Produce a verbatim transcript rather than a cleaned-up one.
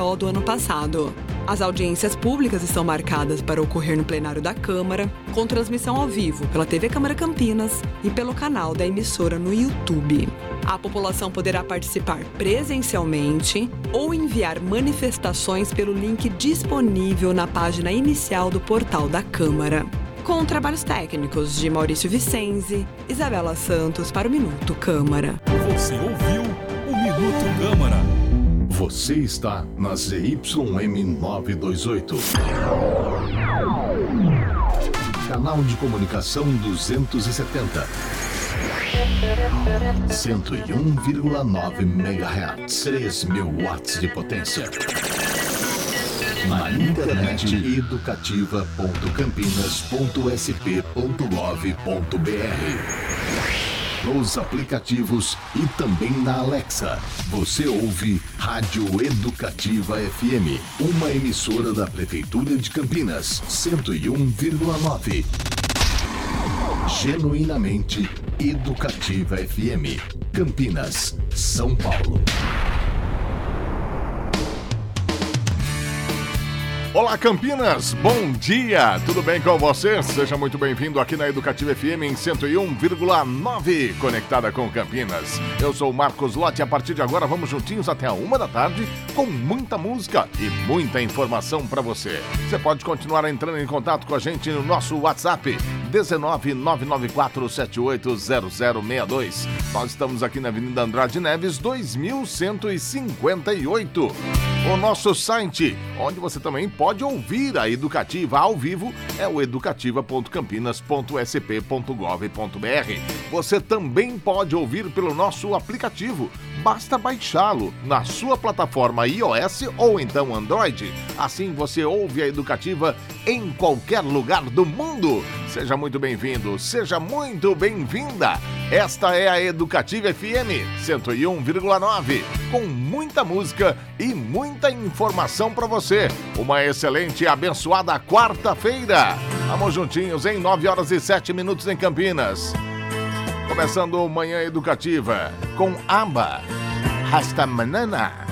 O do ano passado. As audiências públicas estão marcadas para ocorrer no plenário da Câmara, com transmissão ao vivo pela T V Câmara Campinas e pelo canal da emissora no YouTube. A população poderá participar presencialmente ou enviar manifestações pelo link disponível na página inicial do portal da Câmara. Com trabalhos técnicos de Maurício Vicenzi, Isabela Santos para o Minuto Câmara. Você ouviu o Minuto Câmara. Você está na Z Y M novecentos e vinte e oito. Canal de comunicação duzentos e setenta. cento e um vírgula nove megahertz. três mil watts de potência. Na internet educativa ponto campinas ponto s p ponto gov ponto b r. Nos aplicativos e também na Alexa. Você ouve Rádio Educativa F M, uma emissora da Prefeitura de Campinas, cento e um vírgula nove. Genuinamente Educativa F M, Campinas, São Paulo. Olá Campinas, bom dia, tudo bem com você? Seja muito bem-vindo aqui na Educativa F M em cento e um vírgula nove, conectada com Campinas. Eu sou o Marcos Lotti e a partir de agora vamos juntinhos até a uma da tarde com muita música e muita informação para você. Você pode continuar entrando em contato com a gente no nosso WhatsApp dezenove nove nove quatro sete oito zero zero seis dois. Nós estamos aqui na Avenida Andrade Neves dois mil cento e cinquenta e oito. O nosso site, onde você também pode ouvir a Educativa ao vivo, é o educativa ponto campinas ponto s p ponto gov ponto b r. Você também pode ouvir pelo nosso aplicativo. Basta baixá-lo na sua plataforma iOS ou então Android. Assim você ouve a Educativa em qualquer lugar do mundo. Seja muito bem-vindo, seja muito bem-vinda. Esta é a Educativa F M cento e um vírgula nove, com muita música e muita informação para você. Uma excelente e abençoada quarta-feira. Vamos juntinhos em nove horas e sete minutos em Campinas. Começando Manhã Educativa com Aba. Hasta mañana.